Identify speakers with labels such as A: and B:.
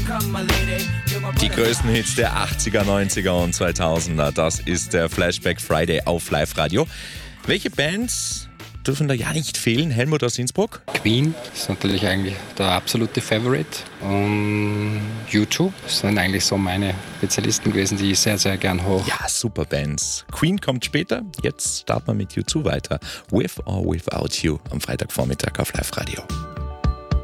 A: Die größten Hits der 80er, 90er und 2000er, das ist der Flashback Friday auf Live-Radio. Welche Bands dürfen da ja nicht fehlen? Helmut aus Innsbruck?
B: Queen ist natürlich eigentlich der absolute Favorite. Und U2 sind eigentlich so meine Spezialisten gewesen, die ich sehr, sehr gern höre.
A: Ja, super Bands. Queen kommt später. Jetzt starten wir mit U2 weiter. With or Without You am Freitagvormittag auf Live-Radio.